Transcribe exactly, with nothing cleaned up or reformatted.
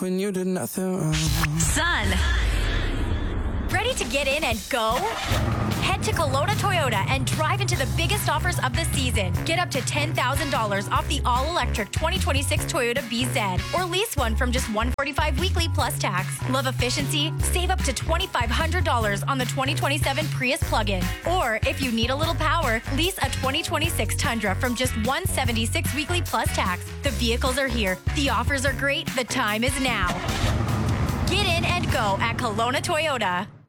when you did nothing wrong. Son, ready to get in and go? Head to Kelowna Toyota and drive into the biggest offers of the season. Get up to ten thousand dollars off the all-electric twenty twenty-six Toyota B Z, or lease one from just one hundred forty-five dollars weekly plus tax. Love efficiency? Save up to two thousand five hundred dollars on the twenty twenty-seven Prius plug-in. Or if you need a little power, lease a twenty twenty-six Tundra from just one hundred seventy-six dollars weekly plus tax. The vehicles are here. The offers are great. The time is now. Get in and go at Kelowna Toyota.